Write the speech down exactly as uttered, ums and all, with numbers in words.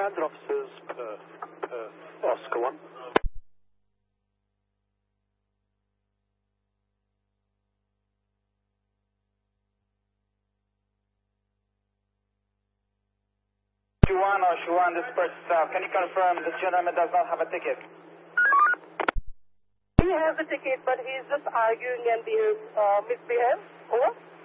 Transit officers, Perth, Perth, Oscar one. Shuan or Shuan, this is Perth South. Can you confirm this gentleman does not have a ticket? He has a ticket, but he's just arguing and behaves, uh, misbehaves. Over.